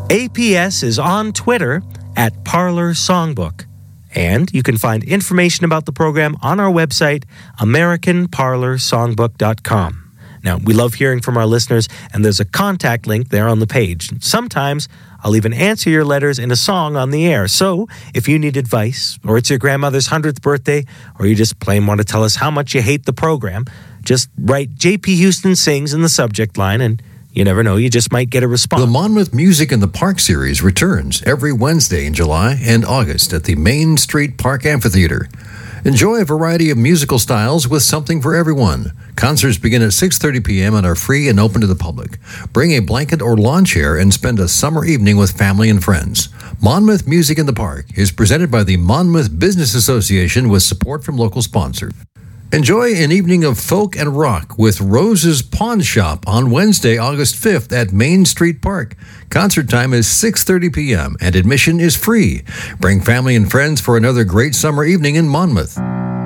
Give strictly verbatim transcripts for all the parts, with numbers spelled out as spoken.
A P S is on Twitter at Parlor Songbook. And you can find information about the program on our website, american parlor songbook dot com. Now, we love hearing from our listeners, and there's a contact link there on the page. Sometimes I'll even answer your letters in a song on the air. So if you need advice, or it's your grandmother's hundredth birthday, or you just plain want to tell us how much you hate the program, just write J P Houston Sings in the subject line, and you never know, you just might get a response. The Monmouth Music in the Park series returns every Wednesday in July and August at the Main Street Park Amphitheater. Enjoy a variety of musical styles with something for everyone. Concerts begin at six thirty p.m. and are free and open to the public. Bring a blanket or lawn chair and spend a summer evening with family and friends. Monmouth Music in the Park is presented by the Monmouth Business Association with support from local sponsors. Enjoy an evening of folk and rock with Rose's Pawn Shop on Wednesday, August fifth at Main Street Park. Concert time is six thirty p.m. and admission is free. Bring family and friends for another great summer evening in Monmouth.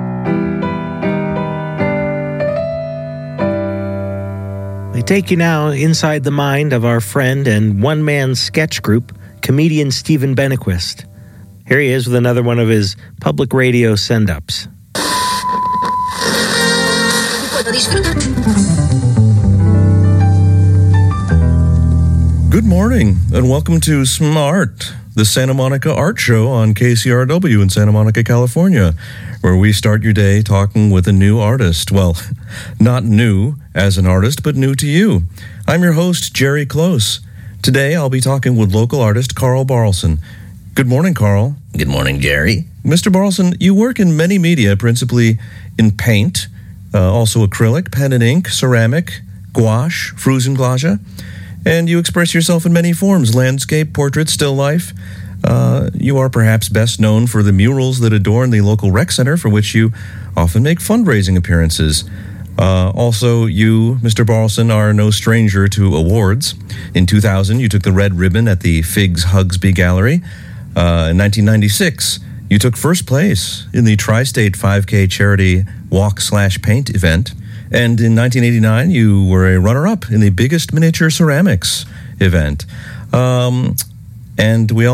We take you now inside the mind of our friend and one-man sketch group, comedian Stephen Benequist. Here he is with another one of his public radio send-ups. Good morning, and welcome to SMART, the Santa Monica Art Show on K C R W in Santa Monica, California, where we start your day talking with a new artist. Well, not new as an artist, but new to you. I'm your host, Jerry Close. Today, I'll be talking with local artist Carl Barlson. Good morning, Carl. Good morning, Jerry. Mister Barlson, you work in many media, principally in paint, uh, also acrylic, pen and ink, ceramic, gouache, Frusenglasche, and you express yourself in many forms: landscape, portrait, still life. Uh, you are perhaps best known for the murals that adorn the local rec center, for which you often make fundraising appearances. Uh, also, you, Mister Barlson, are no stranger to awards. In two thousand, you took the red ribbon at the Figs Hugsby Gallery. Uh, in nineteen ninety-six, you took first place in the Tri-State five K charity walk-slash-paint event. And in nineteen eighty-nine, you were a runner-up in the biggest miniature ceramics event. Um, and we